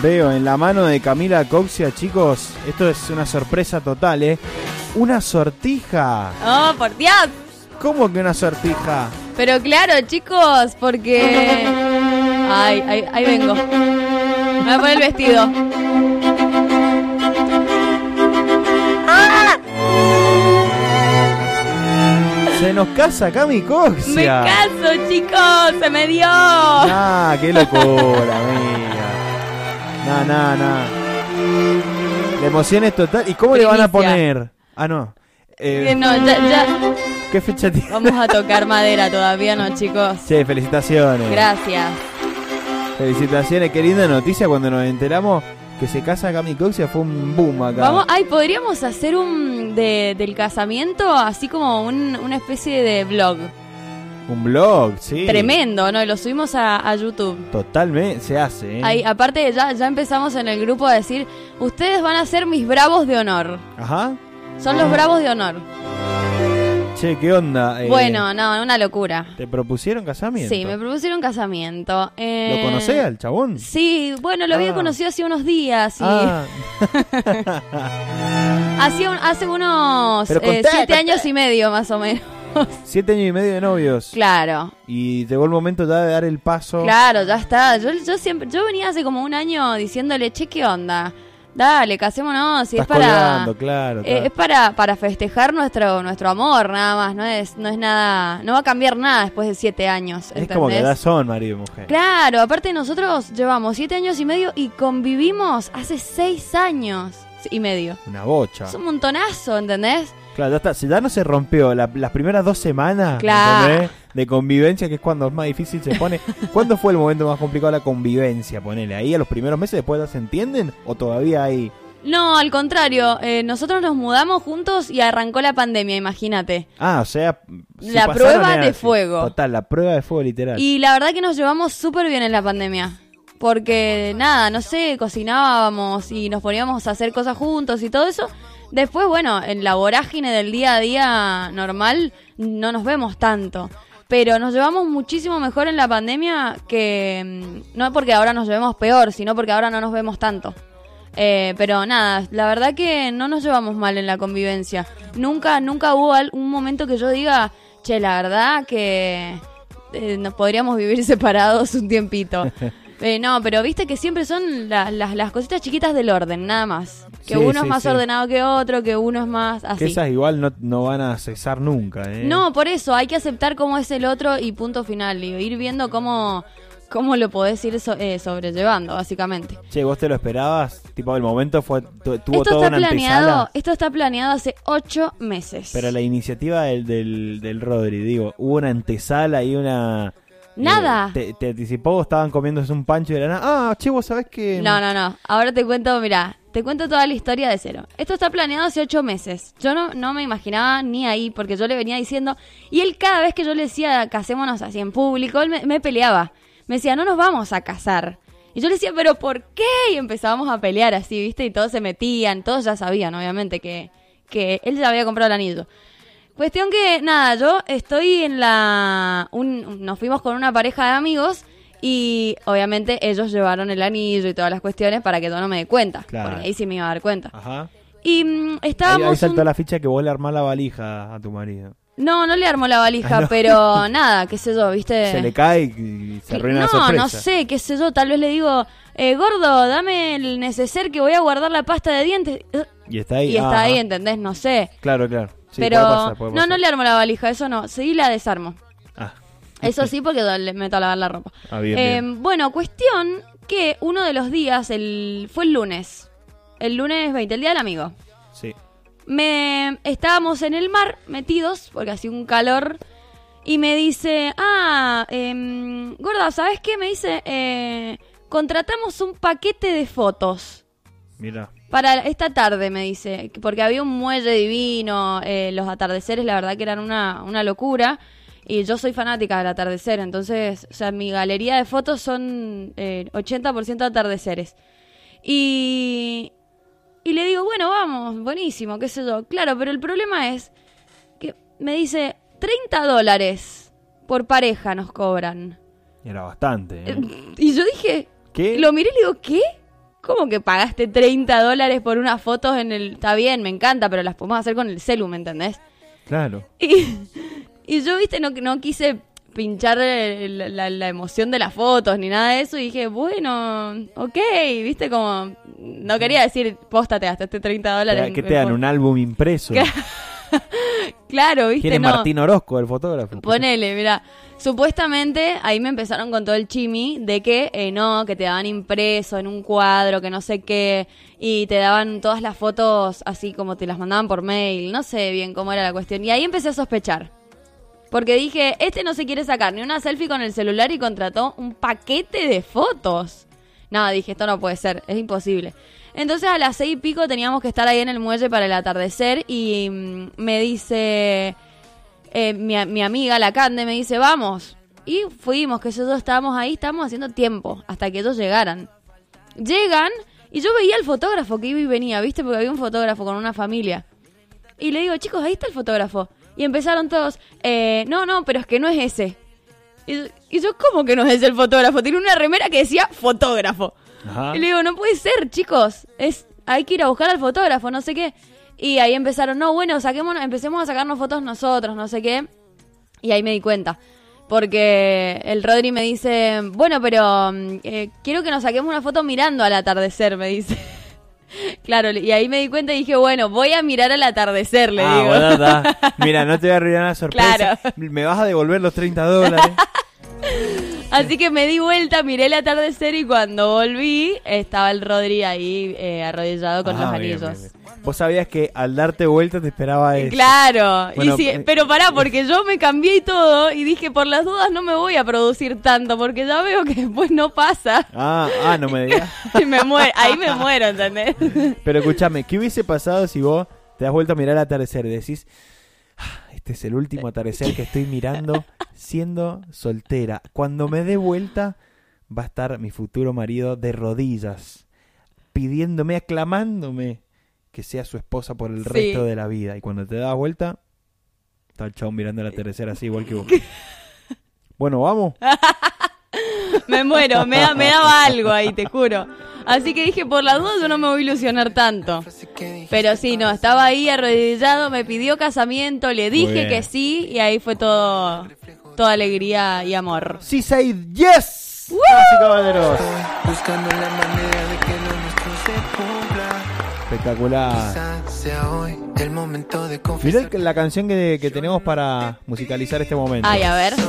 Veo en la mano de Camila Coxia, chicos, esto es una sorpresa total, ¿eh? ¡Una sortija! ¡Oh, por Dios! ¿Cómo que una sortija? Pero claro, chicos, porque... Ahí vengo. Me voy a poner el vestido. ¡Ah! Se nos casa Cami Coxia. ¡Me caso, chicos! ¡Se me dio! ¡Ah, qué locura, amiga! Nah. La emoción es total. ¿Y cómo Primicia. le van a poner? Ah, no. No, ya. ¿Qué fecha tiene? Vamos a tocar madera, todavía no, chicos. Sí, felicitaciones. Gracias. Felicitaciones, qué linda noticia cuando nos enteramos que se casa Cami Coxia, fue un boom acá. Podríamos hacer del casamiento así como una especie de vlog. Un blog, sí. Tremendo, ¿no? Y lo subimos a YouTube. Totalmente, se hace, ¿eh? Ahí, aparte ya empezamos en el grupo a decir, ustedes van a ser mis bravos de honor. Ajá. Son los bravos de honor. Che, ¿qué onda? Bueno, no, una locura. ¿Te propusieron casamiento? Sí, me propusieron casamiento. ¿Lo conocés al chabón? Sí, bueno, lo había conocido hace unos días. Y... hace unos 7 años y medio, más o menos. 7 años y medio de novios. Claro. Y llegó el momento ya de dar el paso. Claro, ya está. Yo venía hace como un año diciéndole, che, ¿qué onda? Dale, casémonos. Si es para colgando, claro, es para festejar nuestro amor, nada más. No es nada, no va a cambiar nada después de 7 años. Es ¿entendés? como que ya son marido y mujer. Claro, aparte nosotros llevamos 7 años y medio y convivimos hace 6 años y medio. Una bocha. Es un montonazo, ¿entendés? Claro, ya está. Si ya no se rompió las primeras 2 semanas, claro, ¿entendés? De convivencia, que es cuando más difícil se pone. ¿Cuándo fue el momento más complicado de la convivencia? Ponele ahí a los primeros meses, después ya se entienden o todavía hay. No, al contrario, nosotros nos mudamos juntos y arrancó la pandemia, imagínate. O sea, la prueba de fuego. Total, la prueba de fuego literal. Y la verdad que nos llevamos súper bien en la pandemia. Porque nada, no sé, cocinábamos y nos poníamos a hacer cosas juntos y todo eso. Después, bueno, en la vorágine del día a día normal no nos vemos tanto. Pero nos llevamos muchísimo mejor en la pandemia que... No porque ahora nos llevemos peor, sino porque ahora no nos vemos tanto. Pero nada, la verdad que no nos llevamos mal en la convivencia. Nunca hubo un momento que yo diga, che, la verdad que nos podríamos vivir separados un tiempito. No, pero viste que siempre son las cositas chiquitas del orden, nada más. Que uno es más ordenado que otro, que uno es más así. Que esas igual no van a cesar nunca, ¿eh? No, por eso hay que aceptar cómo es el otro y punto final. Y ir viendo cómo lo podés ir sobrellevando, básicamente. Che, ¿vos te lo esperabas? Tipo, el momento tuvo toda una antesala. Esto está planeado hace 8 meses. Pero la iniciativa del Rodri, digo, hubo una antesala y una... Nada. ¿Te anticipó? ¿Estaban comiéndose un pancho de la nada? Che, vos sabés que... No. Ahora te cuento, mirá, te cuento toda la historia de cero. Esto está planeado hace 8 meses. Yo no me imaginaba ni ahí, porque yo le venía diciendo... Y él cada vez que yo le decía, casémonos así en público, él me peleaba. Me decía, no nos vamos a casar. Y yo le decía, ¿pero por qué? Y empezábamos a pelear así, ¿viste? Y todos se metían, todos ya sabían, obviamente, que él ya había comprado el anillo. Cuestión que, nada, yo estoy en nos fuimos con una pareja de amigos y obviamente ellos llevaron el anillo y todas las cuestiones para que yo no me dé cuenta. Claro. Porque ahí sí me iba a dar cuenta. Ajá. Y estábamos... Ahí saltó la ficha que vos le armás la valija a tu marido. No le armó la valija, pero nada, qué sé yo, ¿viste? Se le cae y se arruina la sorpresa. No sé, qué sé yo, tal vez le digo, gordo, dame el neceser que voy a guardar la pasta de dientes. Y está ahí. Y está ahí, ¿entendés? No sé. Claro. Sí, pero puede pasar. No le armo la valija, eso no. Sí la desarmo. Eso sí, porque le meto a lavar la ropa. Bien. Bueno, cuestión que uno de los días, fue el lunes. El lunes 20, el día del amigo. Sí. Estábamos en el mar metidos, porque hacía un calor. Y me dice, gorda, ¿sabes qué? Me dice, contratamos un paquete de fotos. Mira. Para esta tarde, me dice, porque había un muelle divino, los atardeceres la verdad que eran una locura, y yo soy fanática del atardecer, entonces, o sea, mi galería de fotos son 80% atardeceres. Y le digo, bueno, vamos, buenísimo, qué sé yo. Claro, pero el problema es que me dice, $30 por pareja nos cobran. Era bastante, ¿eh? Y yo dije, ¿qué? Lo miré y le digo, ¿qué? ¿cómo que pagaste $30 por unas fotos en el...? Está bien, me encanta, pero las podemos hacer con el celu, ¿me entendés? Claro. Y yo, viste, no quise pinchar la emoción de las fotos ni nada de eso, y dije, bueno, ok, viste, como no quería decir, póstate hasta este $30. ¿Qué te dan? ¿Un álbum impreso? Claro, viste, ¿Quién es no. Martín Orozco, el fotógrafo? Ponele, mira, supuestamente ahí me empezaron con todo el chimi de que no, que te daban impreso en un cuadro, que no sé qué, y te daban todas las fotos así como te las mandaban por mail, no sé bien cómo era la cuestión, y ahí empecé a sospechar. Porque dije, no se quiere sacar ni una selfie con el celular y contrató un paquete de fotos. No, dije, esto no puede ser, es imposible. Entonces a las 6:00 teníamos que estar ahí en el muelle para el atardecer y me dice mi amiga, la Cande, me dice, vamos. Y fuimos, que nosotros estábamos ahí, estábamos haciendo tiempo hasta que ellos llegaran. Llegan y yo veía al fotógrafo que iba y venía, ¿viste? Porque había un fotógrafo con una familia. Y le digo, chicos, ahí está el fotógrafo. Y empezaron todos, no, pero es que no es ese. Y yo, ¿cómo que no es ese el fotógrafo? Tiene una remera que decía fotógrafo. Ajá. Y le digo, no puede ser, chicos. Hay que ir a buscar al fotógrafo, no sé qué. Y ahí empezaron, no, bueno, empecemos a sacarnos fotos nosotros, no sé qué. Y ahí me di cuenta. Porque el Rodri me dice, bueno, pero quiero que nos saquemos una foto mirando al atardecer, me dice. Claro, y ahí me di cuenta y dije, bueno, voy a mirar al atardecer, le digo. Bueno, está. Mira, no te voy a arruinar la sorpresa. Claro. Me vas a devolver los $30. Así que me di vuelta, miré el atardecer y cuando volví estaba el Rodri ahí arrodillado con los anillos. Bien. Vos sabías que al darte vuelta te esperaba eso. Claro, bueno, y sí, pero pará, porque yo me cambié y todo y dije, por las dudas no me voy a producir tanto porque ya veo que después no pasa. No me digas. Ahí me muero, ¿entendés? Pero escúchame, ¿qué hubiese pasado si vos te das vuelta a mirar el atardecer y decís, este es el último atardecer que estoy mirando siendo soltera? Cuando me dé vuelta va a estar mi futuro marido de rodillas, pidiéndome, aclamándome que sea su esposa por el resto de la vida. Y cuando te das vuelta, está el chabón mirando el atardecer así igual que vos. Bueno, vamos. Me muero, me daba algo ahí, te juro. Así que dije, por la duda yo no me voy a ilusionar tanto. Pero sí, no, estaba ahí arrodillado, me pidió casamiento, le dije que sí, y ahí fue toda alegría y amor. Sí, say yes. ¡Woo! Caballeros. Buscando la manera de que lo nuestro se cumpla. Espectacular. Mirá la canción que tenemos para musicalizar este momento. Ay, a ver.